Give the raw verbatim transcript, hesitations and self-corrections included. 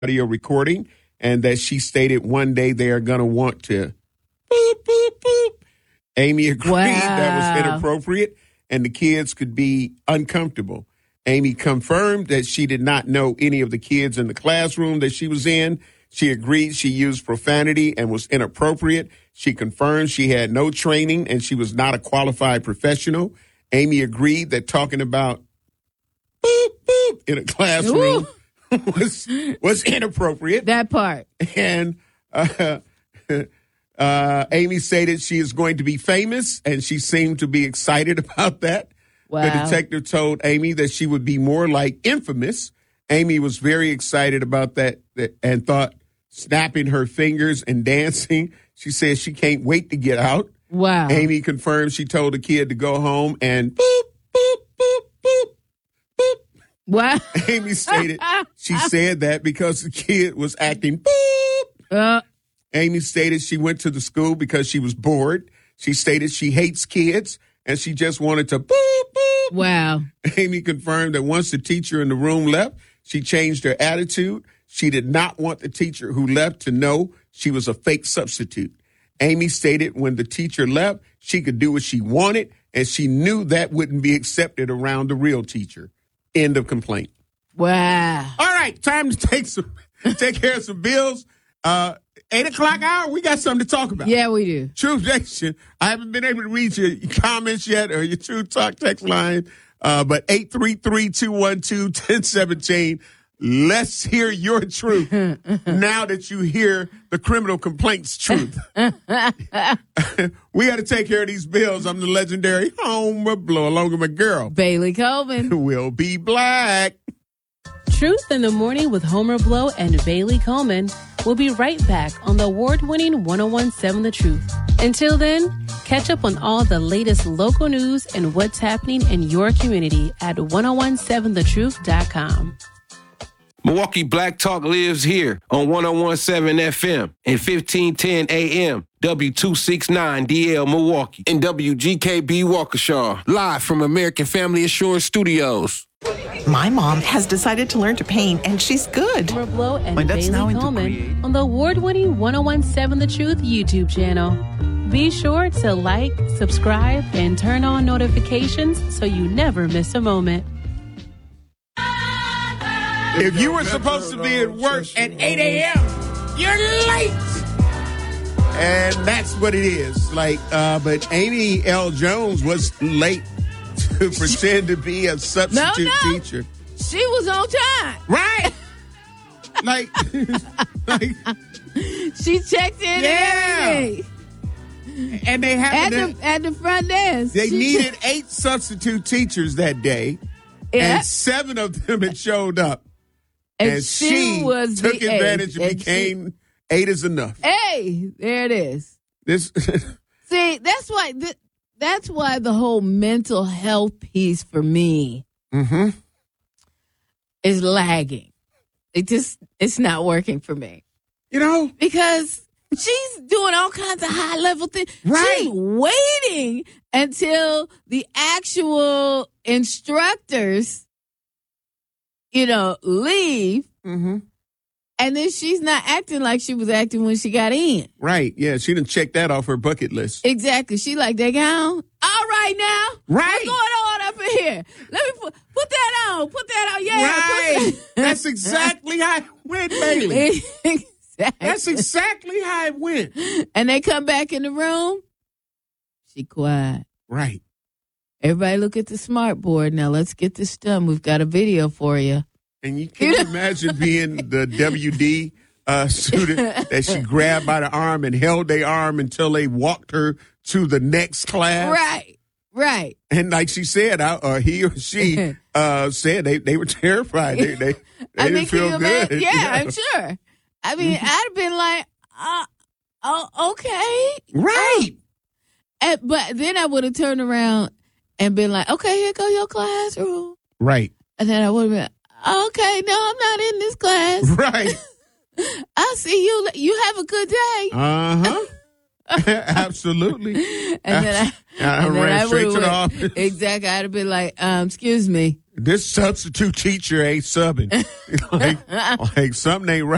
audio recording, and that she stated one day they are going to want to boop, boop, boop. Amy agreed wow. that was inappropriate and the kids could be uncomfortable. Amy confirmed that she did not know any of the kids in the classroom that she was in. She agreed she used profanity and was inappropriate. She confirmed she had no training and she was not a qualified professional. Amy agreed that talking about boop, boop in a classroom was was inappropriate. That part. And uh, uh, Amy stated she is going to be famous, and she seemed to be excited about that. Wow. The detective told Amy that she would be more like Infamous. Amy was very excited about that, that and thought snapping her fingers and dancing. She said she can't wait to get out. Wow. Amy confirmed she told the kid to go home and boop, boop, boop, boop, boop. Wow. Amy stated she said that because the kid was acting boop. Uh, Amy stated she went to the school because she was bored. She stated she hates kids and she just wanted to boop, boop. Wow. Amy confirmed that once the teacher in the room left, she changed her attitude. She did not want the teacher who left to know she was a fake substitute. Amy stated when the teacher left, she could do what she wanted, and she knew that wouldn't be accepted around the real teacher. End of complaint. Wow. All right, time to take some, take care of some bills. Uh, eight o'clock hour, we got something to talk about. Yeah, we do. Truth Nation. I haven't been able to read your comments yet or your Truth Talk text line, uh, but eight three three, two one two, one zero one seven. Let's hear your truth now that you hear the criminal complaints truth. We got to take care of these bills. I'm the legendary Homer Blow along with my girl, Bailey Coleman. Will be black. Truth in the Morning with Homer Blow and Bailey Coleman. We'll be right back on the award-winning one oh one point seven The Truth. Until then, catch up on all the latest local news and what's happening in your community at ten seventeen the truth dot com. Milwaukee Black Talk lives here on ten seventeen F M and fifteen ten A M. W two sixty-nine D L Milwaukee and W G K B Waukesha, live from American Family Assurance Studios. My mom has decided to learn to paint, and she's good. Homer Blow and My dad's now Bailey into Coleman creative. on the award-winning ten seventeen The Truth YouTube channel. Be sure to like, subscribe, and turn on notifications so you never miss a moment. If you were supposed to be at work at eight a.m., you're late. And that's what it is. Like, uh, but Amy L. Jones was late to pretend to be a substitute No, no. teacher. She was on time. Right. like, like, She checked in Yeah. and everything. and they At happened the, to, at the front desk. they She needed eight substitute teachers that day, Yeah. and seven of them had showed up. And And she she was took the advantage eight. and And became eight is enough. Hey, there it is. This See, that's why th- that's why the whole mental health piece for me mm-hmm. is lagging. It just it's not working for me You know, because she's doing all kinds of high level things. Right. She's waiting until the actual instructors, you know, leave, mm-hmm. and then she's not acting like she was acting when she got in. Right. Yeah, she didn't check that off her bucket list. Exactly. She like that gown. All right now. Right. What's going on up in here? Let me put, put that on. Put that on. Yeah. Right. Put That's exactly how it went, Bailey. exactly. That's exactly how it went. And they come back in the room. She quiet. Right. Everybody look at the smart board. Now let's get this done. We've got a video for you. And you can imagine being the W D uh, student that she grabbed by the arm and held their arm until they walked her to the next class. Right. Right. And like she said, I, or he or she uh, said they, they were terrified. They, they, they I didn't mean, can feel you good. imagine? Yeah, I'm sure. I mean, Mm-hmm. I'd have been like, uh, oh, okay. Right. And, but then I would have turned around and been like, okay, here go your classroom. Right. And then I would have been, okay, no, I'm not in this class. Right. I'll see you. You have a good day. Uh-huh. Absolutely. And then I, I and then ran I straight to would've the went- office. Exactly. I'd have been like, um, excuse me. This substitute teacher ain't subbing. like, like something ain't right.